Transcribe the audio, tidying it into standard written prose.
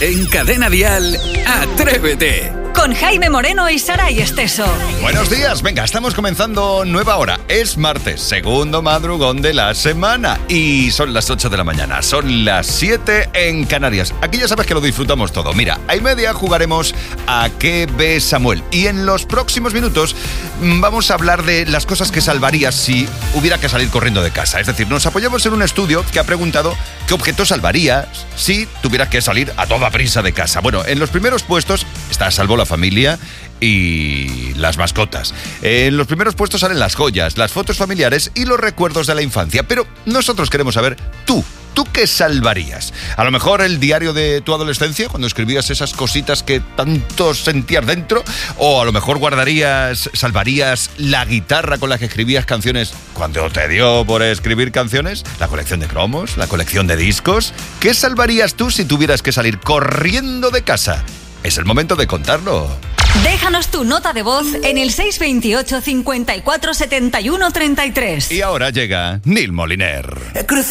En Cadena Dial, Atrévete. Con Jaime Moreno y Saray Esteso. Buenos días, venga, estamos comenzando nueva hora. Es martes, segundo madrugón de la semana. Y son las 8 de la mañana, son las 7 en Canarias. Aquí ya sabes que lo disfrutamos todo. Mira, a y media jugaremos a ¿Qué ve Samuel? Y en los próximos minutos vamos a hablar de las cosas que salvarías si hubiera que salir corriendo de casa. Es decir, nos apoyamos en un estudio que ha preguntado qué objetos salvarías si tuvieras que salir a toda prisa de casa. Bueno, en los primeros puestos está a salvo la familia y las mascotas. En los primeros puestos salen las joyas, las fotos familiares y los recuerdos de la infancia. Pero nosotros queremos saber, ¿tú qué salvarías? A lo mejor el diario de tu adolescencia, cuando escribías esas cositas que tanto sentías dentro. O a lo mejor salvarías la guitarra con la que escribías canciones cuando te dio por escribir canciones. La colección de cromos, la colección de discos. ¿Qué salvarías tú si tuvieras que salir corriendo de casa? Es el momento de contarlo. Déjanos tu nota de voz en el 628 54 71 33. Y ahora llega Neil Moliner. He cruzado